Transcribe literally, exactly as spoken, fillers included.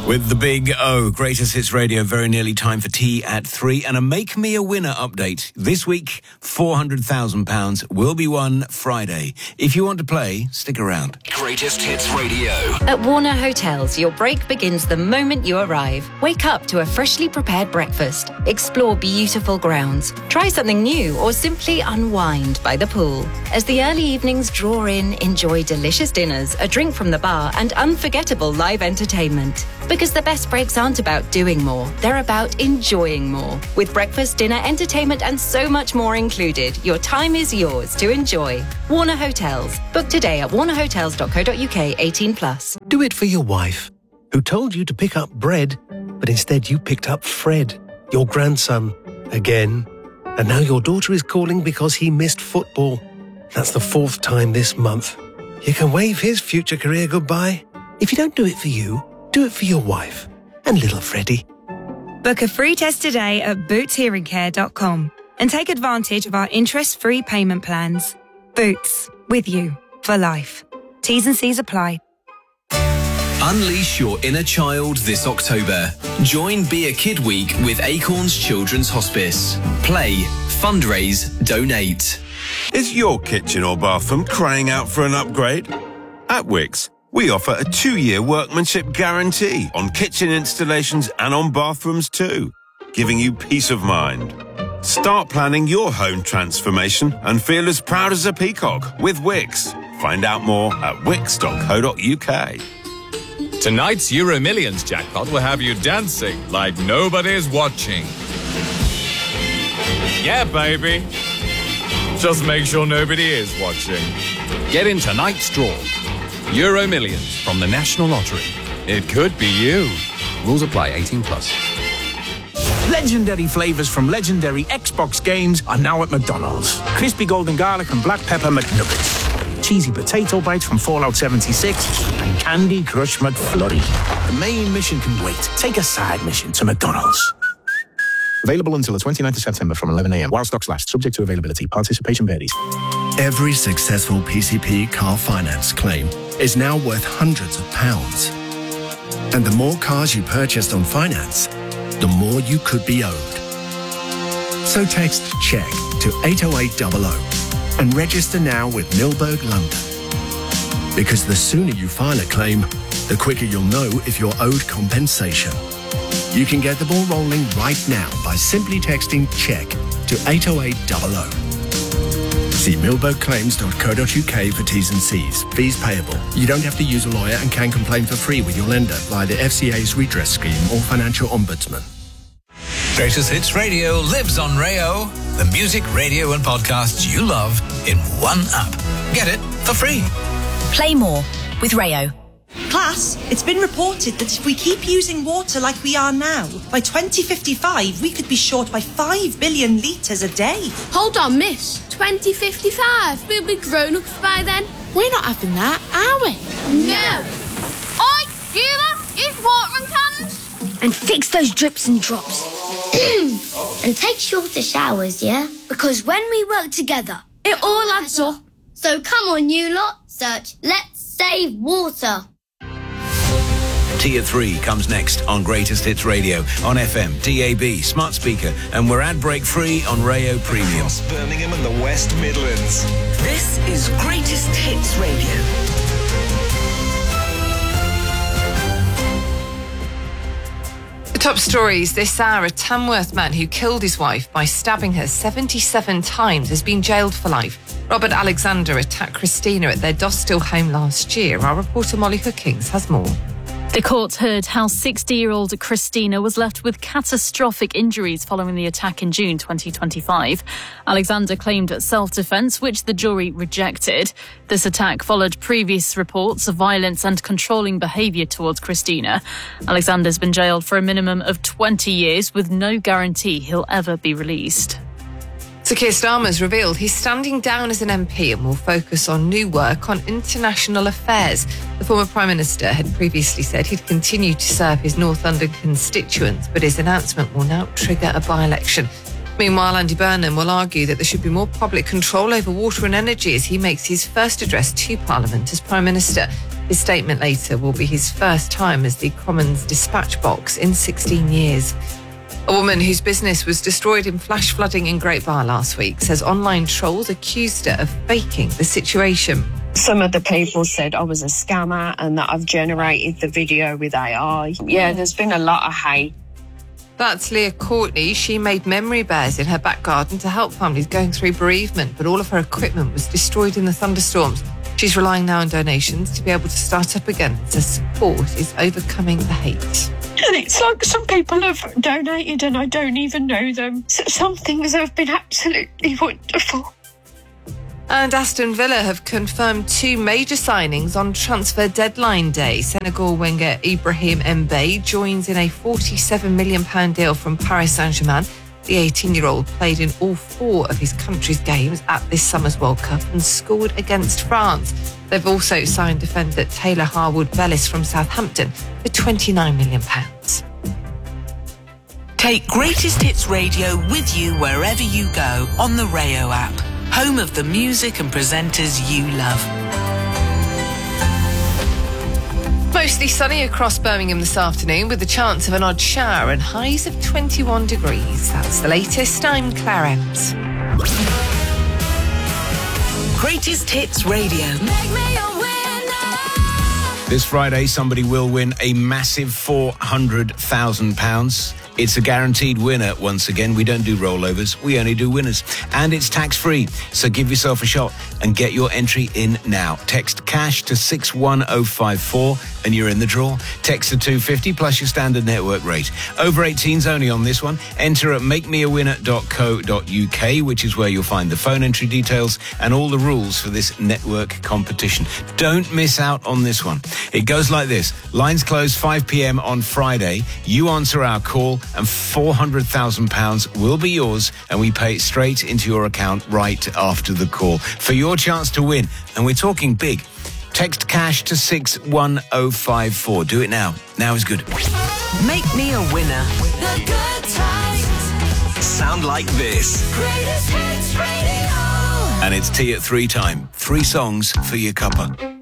With the big O, Greatest Hits Radio, very nearly time for tea at three. And a Make Me a Winner update. This week, four hundred thousand pounds will be won Friday. If you want to play, stick around. Greatest Hits Radio. At Warner Hotels, your break begins the moment you arrive. Wake up to a freshly prepared breakfast. Explore beautiful grounds. Try something new or simply unwind by the pool. As the early evenings draw in, enjoy delicious dinners, a drink from the bar and unforgettable live entertainment. Because the best breaks aren't about doing more, they're about enjoying more. With breakfast, dinner, entertainment and so much more included, your time is yours to enjoy. Warner Hotels. Book today at warner hotels dot co dot uk, eighteen plus. Do it for your wife, who told you to pick up bread, but instead you picked up Fred, your grandson, again. And now your daughter is calling because he missed football. That's the fourth time this month. You can wave his future career goodbye. If you don't do it for you, do it for your wife and little Freddie. Book a free test today at boots hearing care dot com and take advantage of our interest-free payment plans. Boots, with you for life. T's and C's apply. Unleash your inner child this October. Join Be a Kid Week with Acorns Children's Hospice. Play, fundraise, donate. Is your kitchen or bathroom crying out for an upgrade? At Wickes, we offer a two-year workmanship guarantee on kitchen installations and on bathrooms too, giving you peace of mind. Start planning your home transformation and feel as proud as a peacock with Wickes. Find out more at wickes dot co dot uk. Tonight's Euro Millions jackpot will have you dancing like nobody's watching. Yeah, baby. Just make sure nobody is watching. Get in tonight's draw. Euro Millions from the National Lottery. It could be you. Rules apply, eighteen plus. Legendary flavours from legendary Xbox games are now at McDonald's. Crispy golden garlic and black pepper McNuggets. Cheesy potato bites from Fallout seventy-six. And Candy Crush McFlurry. The main mission can wait. Take a side mission to McDonald's. Available until the twenty-ninth of September from eleven a.m. while stocks last. Subject to availability. Participation varies. Every successful P C P car finance claim is now worth hundreds of pounds. And the more cars you purchased on finance, the more you could be owed. So text CHECK to eight oh eight hundred and register now with Milberg London. Because the sooner you file a claim, the quicker you'll know if you're owed compensation. You can get the ball rolling right now by simply texting CHECK to eight oh eight hundred. See milberg claims dot co dot uk for T's and C's. Fees payable. You don't have to use a lawyer and can complain for free with your lender via the F C A's redress scheme or financial ombudsman. Greatest Hits Radio lives on Rayo. The music, radio and podcasts you love in one app. Get it for free. Play more with Rayo. Class, it's been reported that if we keep using water like we are now, by twenty fifty-five we could be short by five billion litres a day. Hold on, miss. twenty fifty-five? We'll be grown-ups by then. We're not having that, are we? No. Oi, you lot, use watering cans. And fix those drips and drops. And take shorter showers, yeah? Because when we work together, it all adds up. So come on, you lot, search Let's Save Water. Tea at three comes next on Greatest Hits Radio on F M, D A B, smart speaker, and we're ad break free on Rayo Premium. Across Birmingham and the West Midlands. This is Greatest Hits Radio. The top stories this hour: a Tamworth man who killed his wife by stabbing her seventy-seven times has been jailed for life. Robert Alexander attacked Christina at their Dosthill home last year. Our reporter Molly Hookings has more. The court heard how sixty-year-old Christina was left with catastrophic injuries following the attack in June twenty twenty-five. Alexander claimed self-defence, which the jury rejected. This attack followed previous reports of violence and controlling behaviour towards Christina. Alexander's been jailed for a minimum of twenty years with no guarantee he'll ever be released. Sir Keir Starmer's revealed he's standing down as an M P and will focus on new work on international affairs. The former Prime Minister had previously said he'd continue to serve his North London constituents, but his announcement will now trigger a by-election. Meanwhile, Andy Burnham will argue that there should be more public control over water and energy as he makes his first address to Parliament as Prime Minister. His statement later will be his first time as the Commons dispatch box in sixteen years. A woman whose business was destroyed in flash flooding in Great Barr last week says online trolls accused her of faking the situation. Some of the people said I was a scammer and that I've generated the video with A I. Yeah, there's been a lot of hate. That's Leah Courtney. She made memory bears in her back garden to help families going through bereavement, but all of her equipment was destroyed in the thunderstorms. She's relying now on donations to be able to start up again, so support is overcoming the hate. And it's like some people have donated and I don't even know them. So some things have been absolutely wonderful. And Aston Villa have confirmed two major signings on transfer deadline day. Senegal winger Ibrahim Mbaye joins in a forty-seven million pounds deal from Paris Saint-Germain. The eighteen-year-old played in all four of his country's games at this summer's World Cup and scored against France. They've also signed defender Taylor Harwood-Bellis from Southampton for twenty-nine million pounds. Take Greatest Hits Radio with you wherever you go on the Rayo app, home of the music and presenters you love. Mostly sunny across Birmingham this afternoon with the chance of an odd shower and highs of twenty-one degrees. That's the latest. I'm Claire Ems. Greatest Hits Radio. This Friday, somebody will win a massive four hundred thousand pounds. It's a guaranteed winner once again. We don't do rollovers, we only do winners. And it's tax-free, so give yourself a shot and get your entry in now. Text CASH to six one oh five four and you're in the draw. Text to two fifty plus your standard network rate. Over eighteens only on this one. Enter at make me a winner dot co dot uk, which is where you'll find the phone entry details and all the rules for this network competition. Don't miss out on this one. It goes like this. Lines close five p.m. on Friday. You answer our call and four hundred thousand pounds will be yours, and we pay it straight into your account right after the call. For your chance to win, and we're talking big, text CASH to six one oh five four. Do it now. Now is good. Make me a winner. The good times sound like this. Greatest Hits Radio. And it's tea at three time. Three songs for your cuppa.